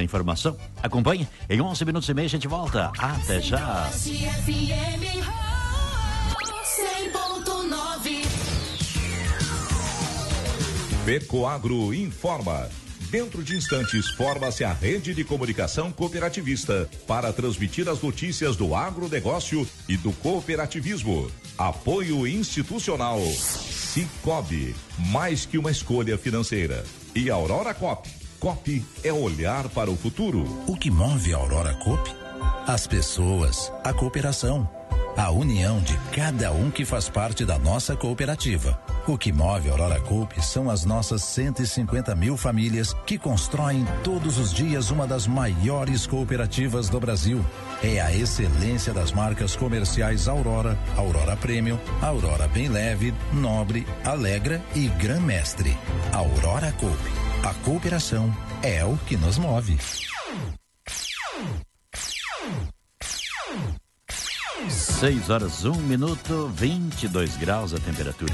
informação? Acompanhe, em 11 minutos e meio a gente volta. Até já. Pecoagro informa. Dentro de instantes, forma-se a rede de comunicação cooperativista para transmitir as notícias do agronegócio e do cooperativismo. Apoio institucional. Cicobi, mais que uma escolha financeira. E Aurora Coop. Coop é olhar para o futuro. O que move a Aurora Coop? As pessoas, a cooperação, a união de cada um que faz parte da nossa cooperativa. O que move a Aurora Coop são as nossas 150 mil famílias que constroem todos os dias uma das maiores cooperativas do Brasil. É a excelência das marcas comerciais Aurora, Aurora Premium, Aurora Bem Leve, Nobre, Alegra e Gran Mestre. Aurora Coop. A cooperação é o que nos move. 6 horas, 1 minuto, 22 graus a temperatura.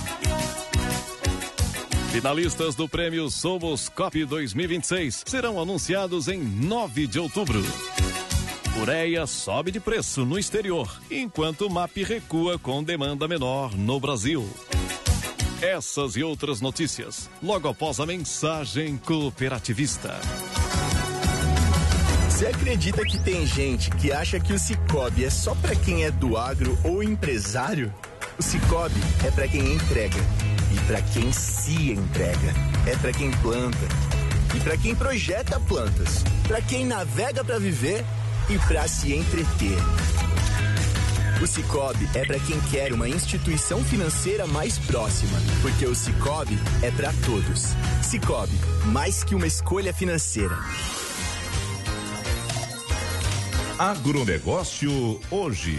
Finalistas do prêmio Somos Coop 2026 serão anunciados em 9 de outubro. Ureia sobe de preço no exterior, enquanto o MAP recua com demanda menor no Brasil. Essas e outras notícias, logo após a mensagem cooperativista. Você acredita que tem gente que acha que o Cicobi é só pra quem é do agro ou empresário? O Cicobi é pra quem entrega. E pra quem se entrega. É pra quem planta. E pra quem projeta plantas. Pra quem navega pra viver e pra se entreter. O Cicobi é pra quem quer uma instituição financeira mais próxima. Porque o Cicobi é pra todos. Cicobi, mais que uma escolha financeira. Agronegócio hoje.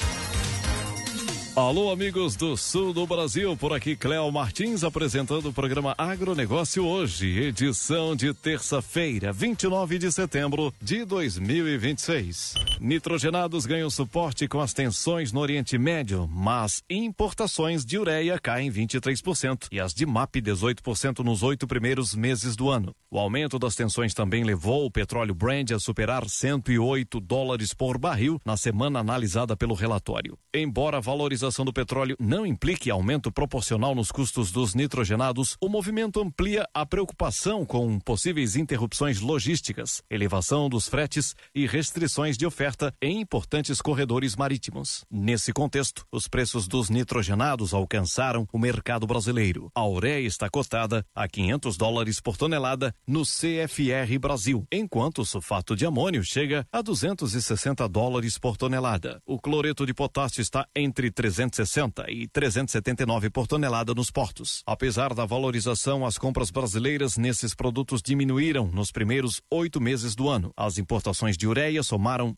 Alô, amigos do sul do Brasil, por aqui Cléo Martins apresentando o programa Agronegócio hoje, edição de terça-feira, 29 de setembro de 2026. Nitrogenados ganham suporte com as tensões no Oriente Médio, mas importações de ureia caem 23% e as de MAP 18% nos 8 primeiros meses do ano. O aumento das tensões também levou o petróleo Brent a superar $108 por barril na semana analisada pelo relatório. Embora a valorização do petróleo não implique aumento proporcional nos custos dos nitrogenados, o movimento amplia a preocupação com possíveis interrupções logísticas, elevação dos fretes e restrições de oferta em importantes corredores marítimos. Nesse contexto, os preços dos nitrogenados alcançaram o mercado brasileiro. A ureia está cotada a $500 por tonelada no CFR Brasil, enquanto o sulfato de amônio chega a $260 por tonelada. O cloreto de potássio está entre 360 e 379 por tonelada nos portos. Apesar da valorização, as compras brasileiras nesses produtos diminuíram nos primeiros 8 meses do ano. As importações de ureia somaram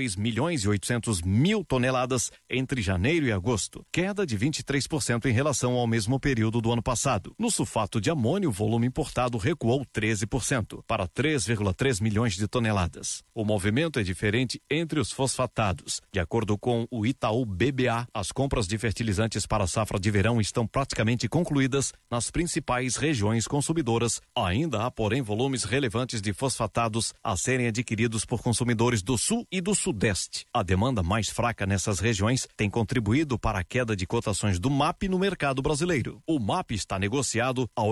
2.800.000 toneladas entre janeiro e agosto, queda de 23% em relação ao mesmo período do ano passado. No sulfato de amônio, o volume importado recuou 13% para 3,3 milhões de toneladas. O movimento é diferente entre os fosfatados. De acordo com o Itaú BBA, as compras de fertilizantes para a safra de verão estão praticamente concluídas nas principais regiões consumidoras. Ainda há, porém, volumes relevantes de fosfatados a serem adquiridos por consumidores do sul e do sudeste. A demanda mais fraca nessas regiões tem contribuído para a queda de cotações do MAP no mercado brasileiro. O MAP está negociado a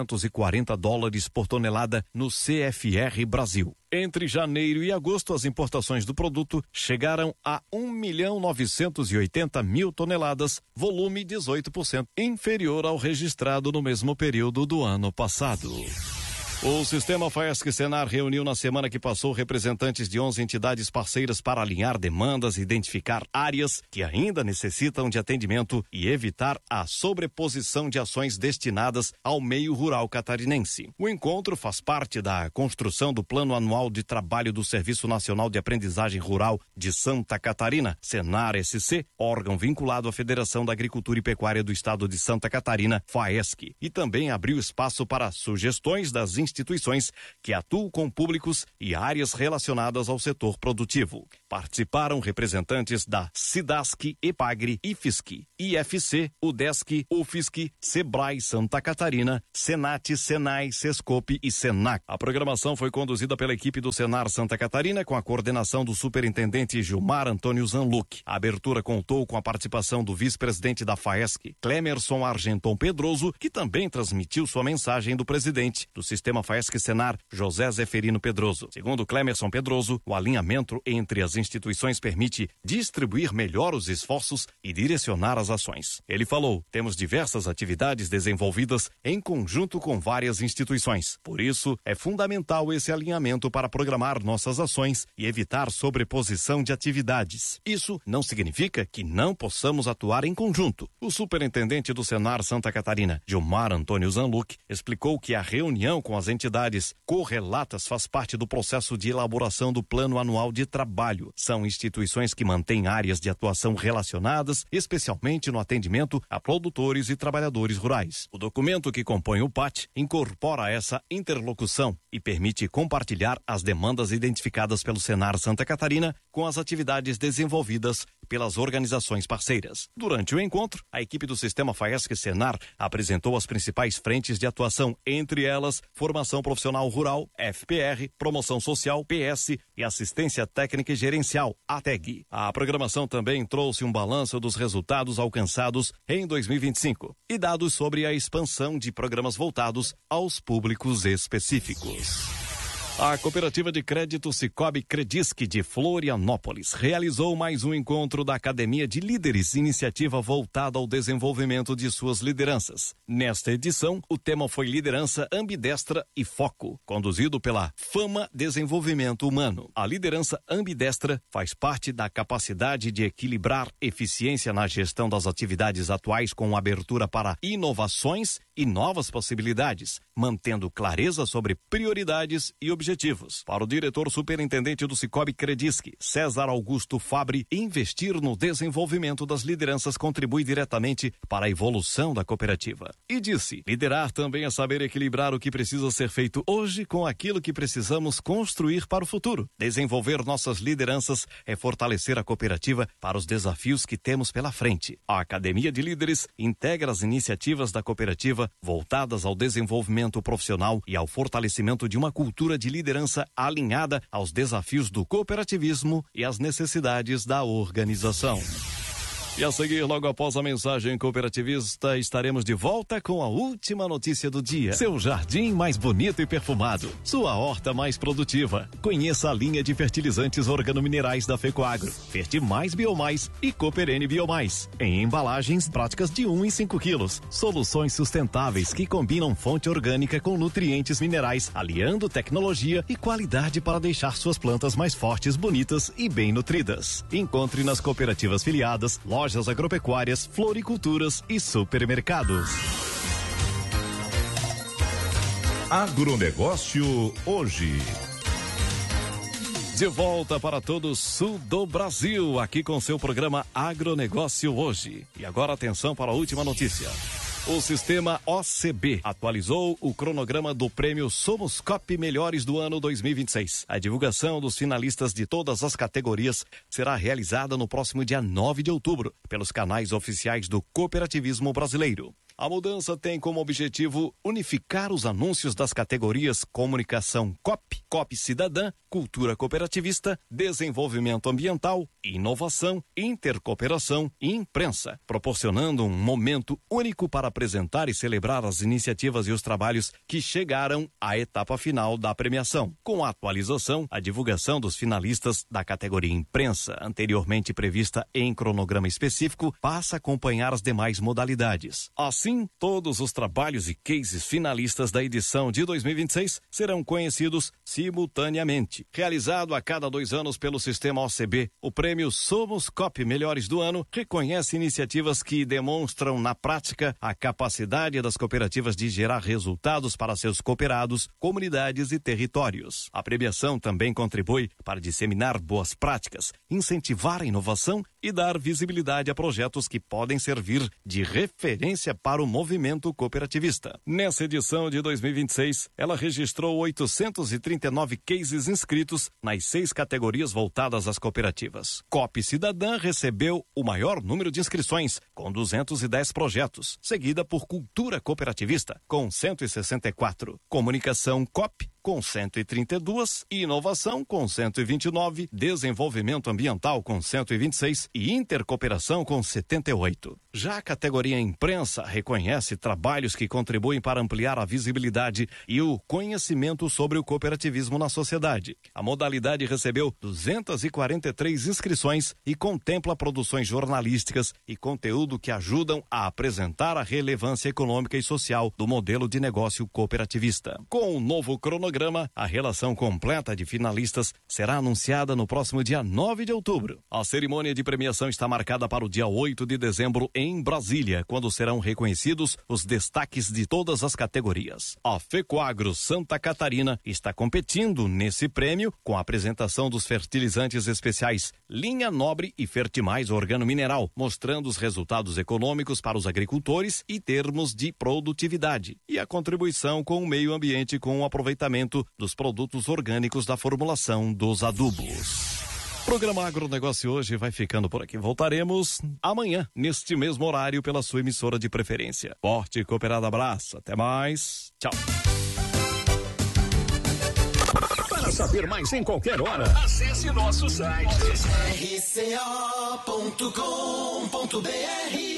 $840 por tonelada no CFR Brasil. Entre janeiro e agosto, as importações do produto chegaram a 1.980.000 toneladas, volume 18% inferior ao registrado no mesmo período do ano passado. O Sistema FAESC Senar reuniu na semana que passou representantes de 11 entidades parceiras para alinhar demandas e identificar áreas que ainda necessitam de atendimento e evitar a sobreposição de ações destinadas ao meio rural catarinense. O encontro faz parte da construção do Plano Anual de Trabalho do Serviço Nacional de Aprendizagem Rural de Santa Catarina, Senar-SC, órgão vinculado à Federação da Agricultura e Pecuária do Estado de Santa Catarina, FAESC, e também abriu espaço para sugestões das instituições instituições que atuam com públicos e áreas relacionadas ao setor produtivo. Participaram representantes da SIDASC, EPAGRE, IFSC, IFC, UDESC, UFSC, SEBRAE Santa Catarina, SENAT, SENAI, SESCOP e SENAC. A programação foi conduzida pela equipe do Senar Santa Catarina com a coordenação do superintendente Gilmar Antônio Zanluc. A abertura contou com a participação do vice-presidente da FAESC, Clemerson Argenton Pedroso, que também transmitiu sua mensagem do presidente do Sistema FAESC Senar, José Zeferino Pedroso. Segundo Clemerson Pedroso, o alinhamento entre as instituições permite distribuir melhor os esforços e direcionar as ações. Ele falou: temos diversas atividades desenvolvidas em conjunto com várias instituições. Por isso, é fundamental esse alinhamento para programar nossas ações e evitar sobreposição de atividades. Isso não significa que não possamos atuar em conjunto. O superintendente do Senar Santa Catarina, Gilmar Antônio Zanluc, explicou que a reunião com as entidades correlatas faz parte do processo de elaboração do Plano Anual de Trabalho. São instituições que mantêm áreas de atuação relacionadas, especialmente no atendimento a produtores e trabalhadores rurais. O documento que compõe o PAT incorpora essa interlocução e permite compartilhar as demandas identificadas pelo Senar Santa Catarina com as atividades desenvolvidas pelas organizações parceiras. Durante o encontro, a equipe do Sistema FAESC Senar apresentou as principais frentes de atuação, entre elas Formação Profissional Rural, FPR, Promoção Social, PS e Assistência Técnica e Gerencial, ATEG. A programação também trouxe um balanço dos resultados alcançados em 2025 e dados sobre a expansão de programas voltados aos públicos específicos. A Cooperativa de Crédito Cicobi Credisc de Florianópolis realizou mais um encontro da Academia de Líderes, iniciativa voltada ao desenvolvimento de suas lideranças. Nesta edição, o tema foi Liderança Ambidestra e Foco, conduzido pela Fama Desenvolvimento Humano. A liderança ambidestra faz parte da capacidade de equilibrar eficiência na gestão das atividades atuais com abertura para inovações e novas possibilidades, mantendo clareza sobre prioridades e objetivos. Para o diretor superintendente do Cicobi Credisc, César Augusto Fabre, investir no desenvolvimento das lideranças contribui diretamente para a evolução da cooperativa. E disse: liderar também é saber equilibrar o que precisa ser feito hoje com aquilo que precisamos construir para o futuro. Desenvolver nossas lideranças é fortalecer a cooperativa para os desafios que temos pela frente. A Academia de Líderes integra as iniciativas da cooperativa voltadas ao desenvolvimento profissional e ao fortalecimento de uma cultura de liderança alinhada aos desafios do cooperativismo e às necessidades da organização. E a seguir, logo após a mensagem cooperativista, estaremos de volta com a última notícia do dia. Seu jardim mais bonito e perfumado, sua horta mais produtiva. Conheça a linha de fertilizantes organominerais da Fecoagro, Fertimais Biomais e Cooperene Biomais, em embalagens práticas de 1 e 5 quilos. Soluções sustentáveis que combinam fonte orgânica com nutrientes minerais, aliando tecnologia e qualidade para deixar suas plantas mais fortes, bonitas e bem nutridas. Encontre nas cooperativas filiadas, lojas agropecuárias, floriculturas e supermercados. Agronegócio hoje. De volta para todo o sul do Brasil, aqui com seu programa Agronegócio hoje. E agora atenção para a última notícia. O sistema OCB atualizou o cronograma do prêmio Somos Coop Melhores do ano 2026. A divulgação dos finalistas de todas as categorias será realizada no próximo dia 9 de outubro, pelos canais oficiais do cooperativismo brasileiro. A mudança tem como objetivo unificar os anúncios das categorias Comunicação COP, COP Cidadã, Cultura Cooperativista, Desenvolvimento Ambiental, Inovação, Intercooperação e Imprensa, proporcionando um momento único para apresentar e celebrar as iniciativas e os trabalhos que chegaram à etapa final da premiação. Com a atualização, a divulgação dos finalistas da categoria Imprensa, anteriormente prevista em cronograma específico, passa a acompanhar as demais modalidades. Assim, todos os trabalhos e cases finalistas da edição de 2026 serão conhecidos simultaneamente. Realizado a cada 2 anos pelo sistema OCB, o prêmio Somos Coop Melhores do Ano reconhece iniciativas que demonstram na prática a capacidade das cooperativas de gerar resultados para seus cooperados, comunidades e territórios. A premiação também contribui para disseminar boas práticas, incentivar a inovação e dar visibilidade a projetos que podem servir de referência para o movimento cooperativista. Nessa edição de 2026, ela registrou 839 cases inscritos nas 6 categorias voltadas às cooperativas. Coop Cidadã recebeu o maior número de inscrições, com 210 projetos, seguida por Cultura Cooperativista, com 164, Comunicação Coop, com 132, Inovação com 129, Desenvolvimento Ambiental com 126 e Intercooperação com 78. Já a categoria Imprensa reconhece trabalhos que contribuem para ampliar a visibilidade e o conhecimento sobre o cooperativismo na sociedade. A modalidade recebeu 243 inscrições e contempla produções jornalísticas e conteúdo que ajudam a apresentar a relevância econômica e social do modelo de negócio cooperativista. Com o novo cronograma, a relação completa de finalistas será anunciada no próximo dia 9 de outubro. A cerimônia de premiação está marcada para o dia 8 de dezembro em Brasília, quando serão reconhecidos os destaques de todas as categorias. A FECOAGRO Santa Catarina está competindo nesse prêmio com a apresentação dos fertilizantes especiais Linha Nobre e Fertimais Organo Mineral, mostrando os resultados econômicos para os agricultores e termos de produtividade, e a contribuição com o meio ambiente com o aproveitamento dos produtos orgânicos da formulação dos adubos. Programa Agronegócio hoje vai ficando por aqui. Voltaremos amanhã, neste mesmo horário, pela sua emissora de preferência. Forte e cooperado abraço. Até mais. Tchau. Para saber mais em qualquer hora, acesse nosso site rco.com.br.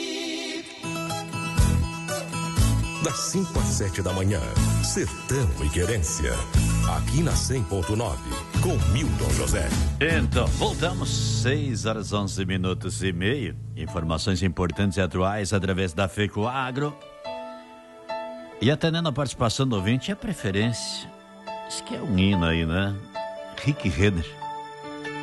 Das 5 às 7 da manhã, Sertão e Querência. Aqui na 100.9, com Milton José. Então, voltamos, 6 horas 11 minutos e meio. Informações importantes e atuais através da FECOAGRO. E atendendo a participação do ouvinte, é preferência. Isso que é um hino aí, né? Rick Renner.